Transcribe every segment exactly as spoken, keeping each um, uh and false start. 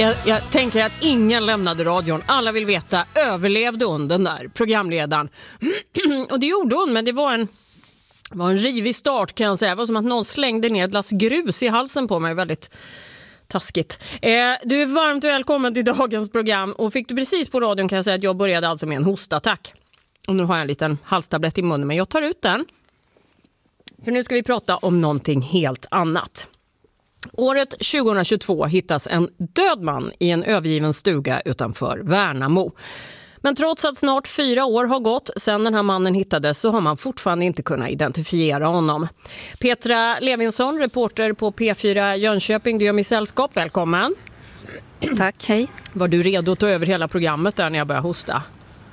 Jag, jag tänker att ingen lämnade radion. Alla vill veta, överlevde hon, den där programledaren? Och det gjorde hon, men det var en, var en rivig start, kan jag säga. Det var som att någon slängde ner ett lass grus i halsen på mig. Väldigt taskigt. Eh, du är varmt välkommen till dagens program. Och fick du precis på radion, kan jag säga att jag började alltså med en hostattack. Och nu har jag en liten halstablett i munnen, men jag tar ut den. För nu ska vi prata om någonting helt annat. Året tjugohundratjugotvå hittas en död man i en övergiven stuga utanför Värnamo. Men trots att snart fyra år har gått sedan den här mannen hittades så har man fortfarande inte kunnat identifiera honom. Petra Levinsson, reporter på P fyra Jönköping, du gör mig sällskap. Välkommen. Tack, hej. Var du redo att ta över hela programmet där när jag började hosta?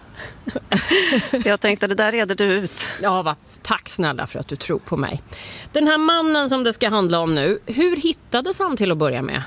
Jag tänkte, det där reder du ut. Ja, va, tack snälla för att du tror på mig. Den här mannen som det ska handla om nu, hur hittades han till att börja med?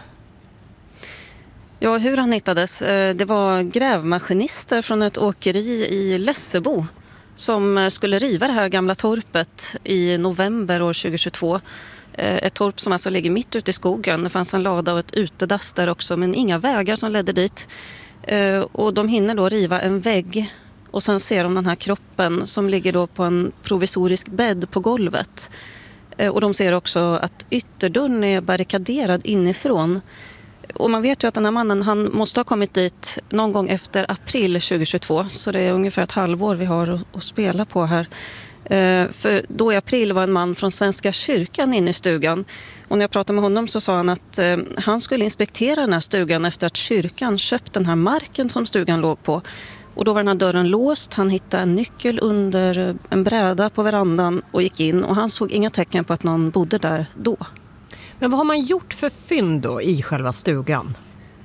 Ja, hur han hittades, det var grävmaskinister från ett åkeri i Lessebo som skulle riva det här gamla torpet i november år tjugohundratjugotvå. Ett torp som alltså ligger mitt ute i skogen. Det fanns en lada och ett utedass där också, men inga vägar som ledde dit. Och de hinner då riva en vägg och sen ser de den här kroppen som ligger då på en provisorisk bädd på golvet. Och de ser också att ytterdörren är barrikaderad inifrån. Och man vet ju att den här mannen, han måste ha kommit dit någon gång efter april tjugohundratjugotvå. Så det är ungefär ett halvår vi har att, att spela på här. För då i april var en man från Svenska kyrkan inne i stugan. Och när jag pratade med honom så sa han att eh, han skulle inspektera den här stugan efter att kyrkan köpt den här marken som stugan låg på. Och då var den här dörren låst. Han hittade en nyckel under en bräda på verandan och gick in. Och han såg inga tecken på att någon bodde där då. Men vad har man gjort för fynd då i själva stugan?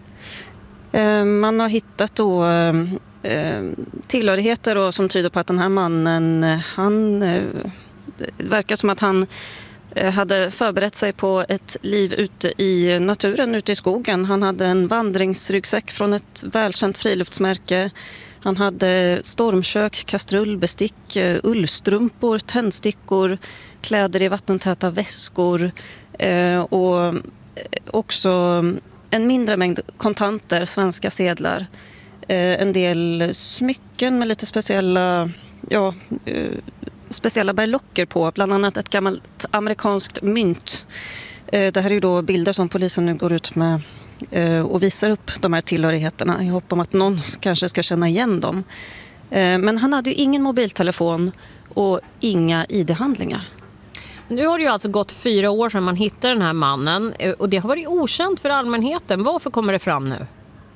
Eh, man har hittat då eh, tillhörigheter då, som tyder på att den här mannen, han eh, det verkar som att han hade förberett sig på ett liv ute i naturen, ute i skogen. Han hade en vandringsryggsäck från ett välkänt friluftsmärke. Han hade stormkök, kastrull, bestick, ullstrumpor, tändstickor, kläder i vattentäta väskor och också en mindre mängd kontanter, svenska sedlar. En del smycken med lite speciella, ja, speciella berlocker på, bland annat ett gammalt amerikanskt mynt. Det här är ju då bilder som polisen nu går ut med och visar upp de här tillhörigheterna. Jag hoppas om att någon kanske ska känna igen dem. Men han hade ju ingen mobiltelefon och inga I D-handlingar. Nu har det ju alltså gått fyra år sedan man hittade den här mannen och det har varit okänt för allmänheten. Varför kommer det fram nu?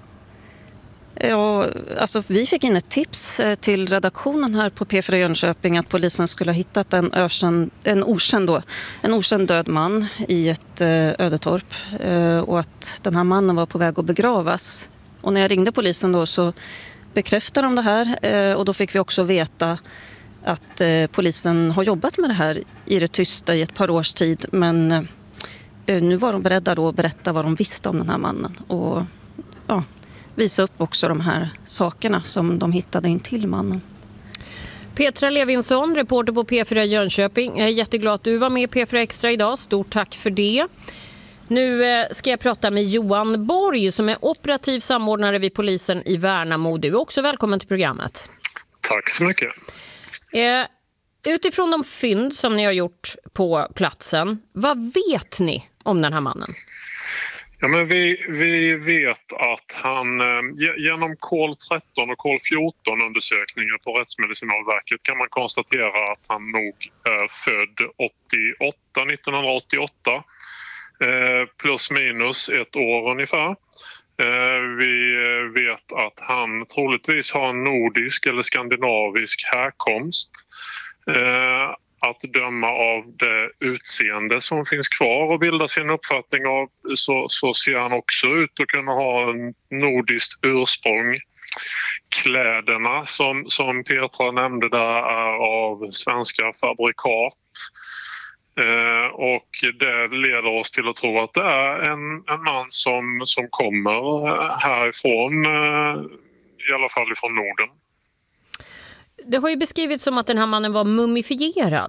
Ja, alltså vi fick in ett tips till redaktionen här på P fyra Jönköping att polisen skulle ha hittat en, ökänd, en, okänd, då, en okänd död man i ett ödetorp och att den här mannen var på väg att begravas. Och när jag ringde polisen då så bekräftade de det här och då fick vi också veta att polisen har jobbat med det här i det tysta i ett par års tid, men nu var de beredda då att berätta vad de visste om den här mannen och ja, visa upp också de här sakerna som de hittade in till mannen. Petra Levinsson, reporter på P fyra Jönköping. Jag är jätteglad att du var med i P fyra Extra idag. Stort tack för det. Nu ska jag prata med Johan Borg som är operativ samordnare vid polisen i Värnamo. Du är också välkommen till programmet. Tack så mycket. Eh, utifrån de fynd som ni har gjort på platsen, vad vet ni om den här mannen? Ja, men vi, vi vet att han genom kol tretton och kol fjorton undersökningar på Rättsmedicinalverket kan man konstatera att han nog är född åttioåtta, nittonhundraåttioåtta eh, plus minus ett år ungefär. Eh, vi vet att han troligtvis har en nordisk eller skandinavisk härkomst. Eh, Att döma av det utseende som finns kvar och bilda sin uppfattning av så, så ser han också ut att kunna ha en nordiskt ursprung. Kläderna som, som Petra nämnde där är av svenska fabrikat. Eh, och det leder oss till att tro att det är en, en man som, som kommer härifrån, eh, i alla fall ifrån Norden. Det har ju beskrivits som att den här mannen var mumifierad.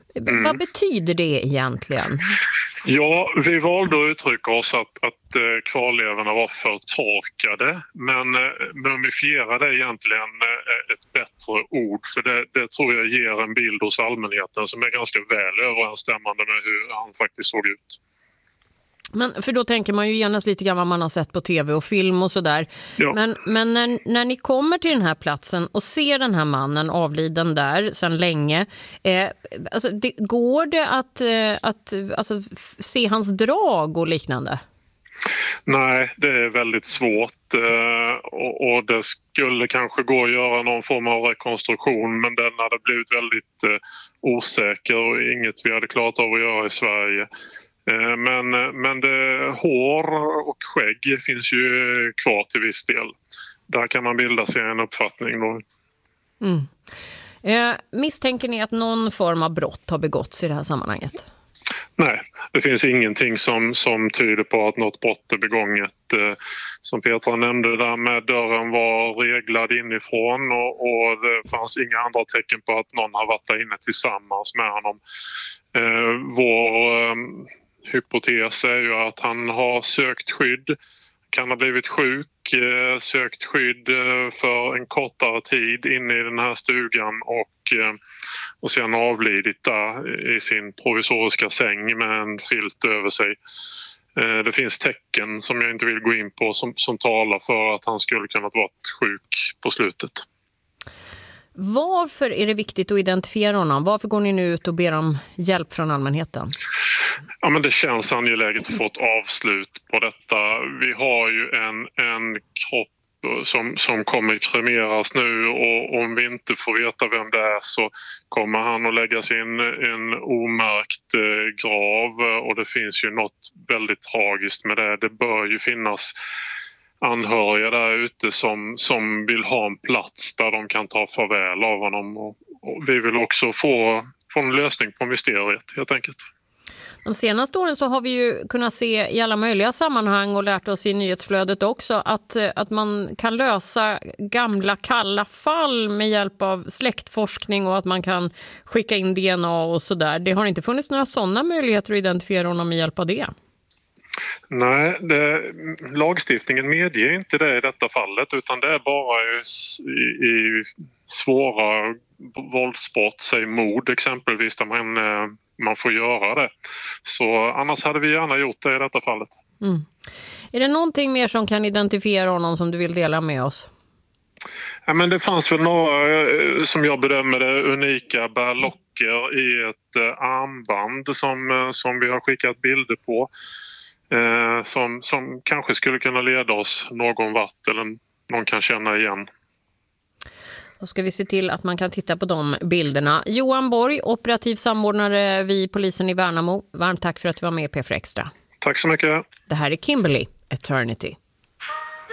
Mm. Vad betyder det egentligen? Ja, vi valde att uttrycka oss att, att eh, kvarlevorna var förtorkade, men eh, mumifierade är egentligen eh, ett bättre ord, för det, det tror jag ger en bild hos allmänheten som är ganska väl överensstämmande med hur han faktiskt såg ut. Men för då tänker man ju genast lite grann vad man har sett på tv och film och sådär. Ja. Men, men när, när ni kommer till den här platsen och ser den här mannen avliden där sedan länge, eh, alltså det, går det att, eh, att alltså, f- se hans drag och liknande? Nej, det är väldigt svårt eh, och, och det skulle kanske gå att göra någon form av rekonstruktion, men den hade blivit väldigt eh, osäker och inget vi hade klarat av att göra i Sverige. Men, men det, hår och skägg finns ju kvar till viss del. Där kan man bilda sig en uppfattning då. Mm. Eh, misstänker ni att någon form av brott har begåtts i det här sammanhanget? Nej, det finns ingenting som, som tyder på att något brott är begånget. Eh, som Petra nämnde där med dörren var reglad inifrån och, och det fanns inga andra tecken på att någon har varit där inne tillsammans med honom. Eh, vår... Eh, hypotes är ju att han har sökt skydd, kan ha blivit sjuk, sökt skydd för en kortare tid inne i den här stugan och, och sen avlidit där i sin provisoriska säng med en filt över sig. Det finns tecken som jag inte vill gå in på som, som talar för att han skulle kunna ha varit sjuk på slutet. Varför är det viktigt att identifiera honom? Varför går ni nu ut och ber om hjälp från allmänheten? Ja, men det känns angeläget att få ett avslut på detta. Vi har ju en, en kropp som, som kommer kremeras nu och om vi inte får veta vem det är så kommer han att läggas in en omärkt eh, grav och det finns ju något väldigt tragiskt med det. Det bör ju finnas anhöriga där ute som, som vill ha en plats där de kan ta farväl av honom och, och vi vill också få, få en lösning på mysteriet helt enkelt. De senaste åren så har vi ju kunnat se i alla möjliga sammanhang och lärt oss i nyhetsflödet också att, att man kan lösa gamla kalla fall med hjälp av släktforskning och att man kan skicka in D N A och sådär. Det har inte funnits några sådana möjligheter att identifiera honom med hjälp av det. Nej, det, lagstiftningen medger inte det i detta fallet utan det är bara i, i svåra våldsbrott, säg mord exempelvis, där man, man får göra det. Så annars hade vi gärna gjort det i detta fallet. Mm. Är det någonting mer som kan identifiera honom som du vill dela med oss? Ja, men det fanns väl några, som jag bedömer det, unika berlocker i ett armband som, som vi har skickat bilder på. Eh, som, som kanske skulle kunna leda oss någon vart eller någon kan känna igen. Då ska vi se till att man kan titta på de bilderna. Johan Borg, operativ samordnare vid polisen i Värnamo. Varmt tack för att du var med i P fyra Extra. Tack så mycket. Det här är Kimberly, Eternity.